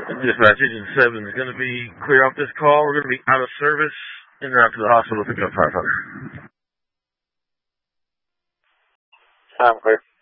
Dispatch Agent 7 is going to be clear off this call. We're going to be out of service and route to the hospital to pick up firefighter. I'm clear.